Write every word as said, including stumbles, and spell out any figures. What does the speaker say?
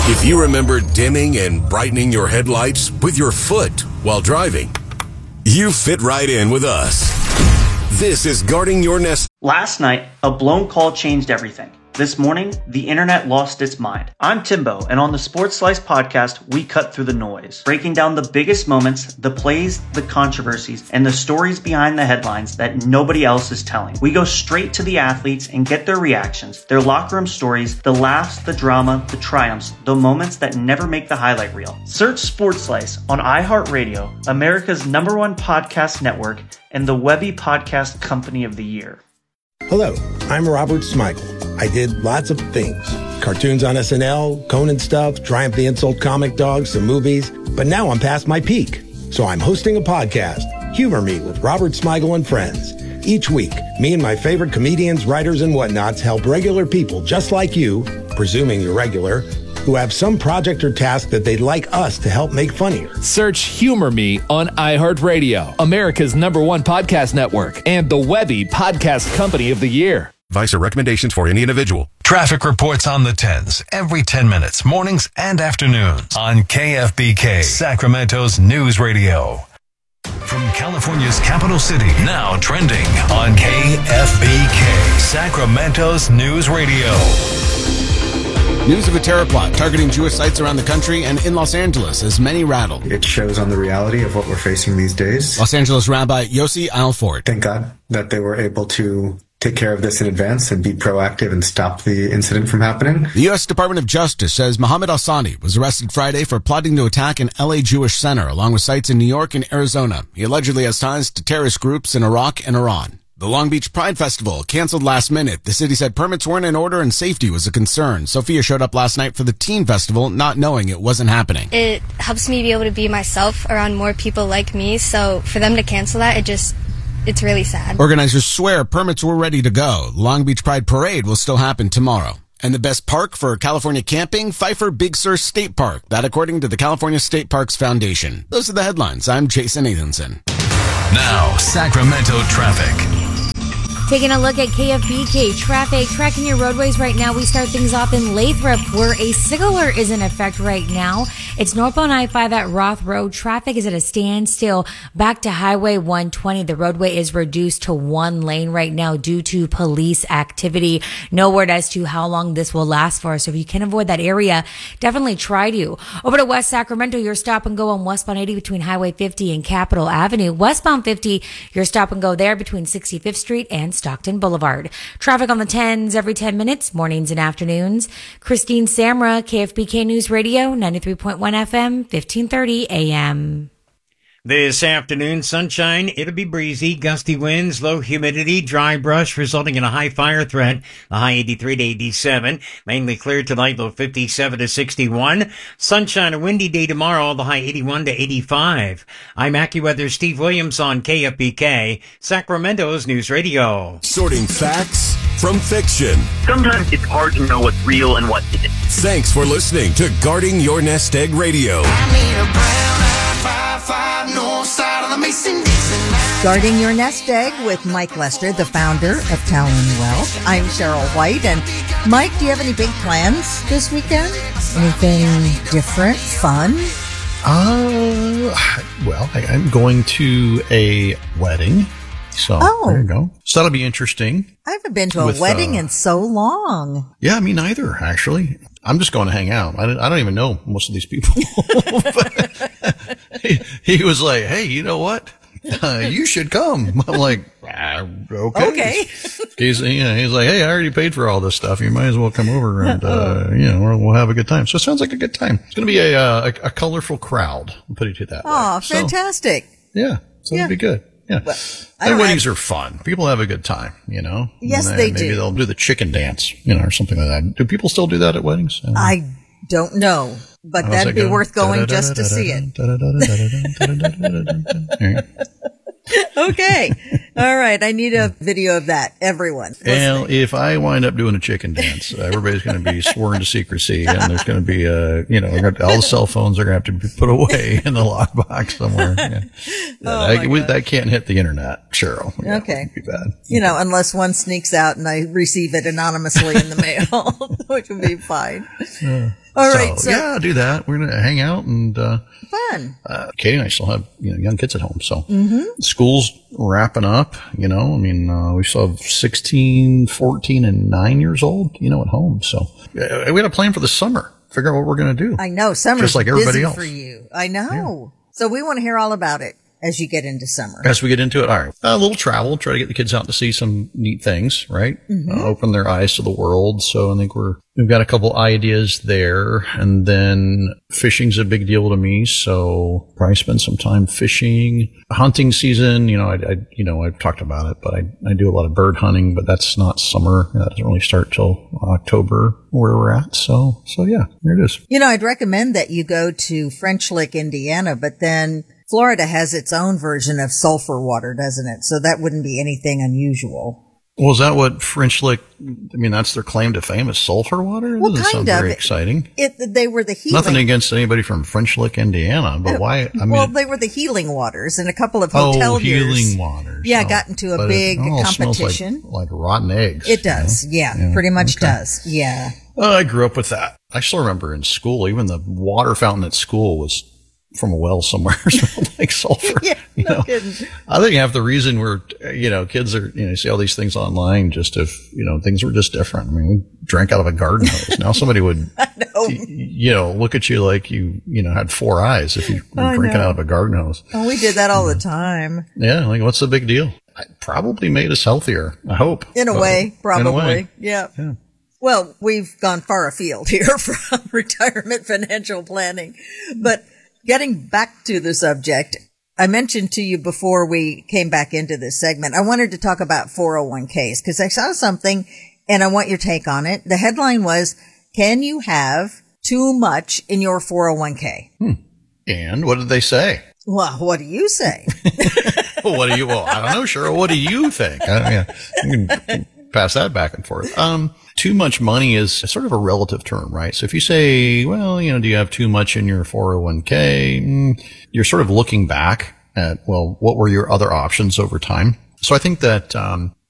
If you remember dimming and brightening your headlights with your foot while driving, you fit right in with us. This is Guarding Your Nest. Last night, a blown call changed everything. This morning, the internet lost its mind. I'm Timbo, and on the Sports Slice podcast, we cut through the noise, breaking down the biggest moments, the plays, the controversies, and the stories behind the headlines that nobody else is telling. We go straight to the athletes and get their reactions, their locker room stories, the laughs, the drama, the triumphs, the moments that never make the highlight reel. Search Sports Slice on iHeartRadio, America's number one podcast network, and the Webby Podcast Company of the Year. Hello, I'm Robert Smigel. I did lots of things. Cartoons on S N L, Conan stuff, Triumph the Insult comic dogs, some movies. But now I'm past my peak. So I'm hosting a podcast, Humor Me with Robert Smigel and Friends. Each week, me and my favorite comedians, writers, and whatnots help regular people just like you, presuming you're regular, who have some project or task that they'd like us to help make funnier. Search Humor Me on iHeartRadio, America's number one podcast network, and the Webby Podcast Company of the Year. Advice or recommendations for any individual. Traffic reports on the tens every ten minutes, mornings and afternoons on K F B K, Sacramento's news radio. From California's capital city, now trending on K F B K, Sacramento's news radio. News of a terror plot targeting Jewish sites around the country and in Los Angeles as many rattled. It shows on the reality of what we're facing these days. Los Angeles Rabbi Yossi Alford. Thank God that they were able to take care of this in advance and be proactive and stop the incident from happening. The U S Department of Justice says Mohammed Al-Sani was arrested Friday for plotting to attack an L A Jewish center along with sites in New York and Arizona. He allegedly has ties to terrorist groups in Iraq and Iran. The Long Beach Pride Festival canceled last minute. The city said permits weren't in order and safety was a concern. Sophia showed up last night for the teen festival, not knowing it wasn't happening. It helps me be able to be myself around more people like me, so for them to cancel that, it just, it's really sad. Organizers swear permits were ready to go. The Long Beach Pride Parade will still happen tomorrow. And the best park for California camping, Pfeiffer Big Sur State Park. That according to the California State Parks Foundation. Those are the headlines. I'm Jason Nathanson. Now, Sacramento traffic. Taking a look at K F B K traffic, tracking your roadways right now. We start things off in Lathrop, where a signal alert is in effect right now. It's northbound I five at Roth Road. Traffic is at a standstill. Back to Highway one twenty. The roadway is reduced to one lane right now due to police activity. No word as to how long this will last for. So if you can avoid that area, definitely try to. Over to West Sacramento, your stop and go on westbound eighty between Highway fifty and Capitol Avenue. Westbound fifty, your stop and go there between sixty-fifth Street and Stockton Boulevard. Traffic on the tens every ten minutes, mornings and afternoons. Christine Samra, K F B K News Radio, ninety-three point one F M, fifteen thirty A M. This afternoon, sunshine, it'll be breezy, gusty winds, low humidity, dry brush, resulting in a high fire threat. The high eighty-three to eighty-seven. Mainly clear tonight, low fifty-seven to sixty-one. Sunshine, a windy day tomorrow, the high eighty-one to eighty-five. I'm AccuWeather Steve Williams on K F B K, Sacramento's News Radio. Sorting facts from fiction. Sometimes it's hard to know what's real and what isn't. Thanks for listening to Guarding Your Nest Egg Radio. I need a brown five five north side of the Mason-Dixon. Guarding Your Nest Egg with Mike Lester, the founder of Talon Wealth. I'm Cheryl White. And Mike, do you have any big plans this weekend? Anything different, fun? Uh, well, I, I'm going to a wedding. So oh. there you go. So that'll be interesting. I haven't been to a with, wedding uh, in so long. Yeah, me neither, actually. I'm just going to hang out. I don't, I don't even know most of these people. But he, he was like, hey, you know what? Uh, you should come. I'm like, ah, okay. Okay. he's, you know, he's like, hey, I already paid for all this stuff. You might as well come over and, uh, you know, we'll, we'll have a good time. So it sounds like a good time. It's going to be a, uh, a, a colorful crowd. I'll put it to that Oh, way. fantastic. So, yeah. So yeah. it'll be good. Yeah. Well, and weddings are fun. People have a good time, you know? Yes, and, uh, they maybe do. Maybe they'll do the chicken dance, you know, or something like that. Do people still do that at weddings? I, I don't know, but How's that'd that be go? worth going just to see it. Okay. All right. I need a video of that. Everyone. And if I wind up doing a chicken dance, everybody's going to be sworn to secrecy, and there's going to be a, you know, all the cell phones are going to have to be put away in the lockbox somewhere. Yeah. Oh that, we, that can't hit the internet, Cheryl. Yeah, okay. Be bad. You know, unless one sneaks out and I receive it anonymously in the mail, which would be fine. Yeah. All so, right. So, yeah, do that. We're going to hang out and, uh, fun. Uh, Katie and I still have, you know, young kids at home. So mm-hmm. school's wrapping up, you know, I mean, uh, we still have sixteen, fourteen and nine years old, you know, at home. So uh, we got a plan for the summer. Figure out what we're going to do. I know. Summer's just like everybody busy else. For you. I know. Yeah. So we want to hear all about it as you get into summer. As we get into it, all right. A little travel, try to get the kids out to see some neat things, right? Mm-hmm. Uh, open their eyes to the world. So I think we're, we've got a couple ideas there. And then fishing's a big deal to me. So probably spend some time fishing. Hunting season, you know, I, I you know, I've talked about it, but I, I do a lot of bird hunting, but that's not summer. That doesn't really start till October where we're at. So, so yeah, there it is. You know, I'd recommend that you go to French Lick, Indiana, but then Florida has its own version of sulfur water, doesn't it? So that wouldn't be anything unusual. Well, is that what French Lick, I mean, that's their claim to fame is sulfur water? It well, doesn't kind sound of. very exciting. It, they were the healing. Nothing against anybody from French Lick, Indiana, but why? I mean, well, they were the healing waters, and a couple of hotel oh, healing years, waters. Yeah, oh, got into a but big it all competition. Smells like, like rotten eggs. It does, you know? yeah, yeah, pretty much okay. does, yeah. Well, I grew up with that. I still remember in school, even the water fountain at school was from a well somewhere. Smelled like sulfur. Yeah, you no know? kidding. I think half the reason we're, you know, kids are, you know, see all these things online just if, you know, things were just different. I mean, we drank out of a garden hose. Now somebody would, know. you know, look at you like you, you know, had four eyes if you were I drinking know. out of a garden hose. Oh, we did that all the time. Yeah, like what's the big deal? It probably made us healthier, I hope. In a But- way, probably. In a way. Yeah. Yeah. Well, we've gone far afield here from retirement financial planning. But getting back to the subject, I mentioned to you before we came back into this segment, I wanted to talk about four oh one k's because I saw something and I want your take on it. The headline was, can you have too much in your four oh one k? Hmm. And what did they say? Well, what do you say? What do you, well, I don't know, Cheryl. What do you think? I, yeah, you can pass that back and forth. Um, too much money is sort of a relative term, right? So if you say, well, you know, do you have too much in your four oh one k? Mm, you're sort of looking back at, well, what were your other options over time? So I think that, um,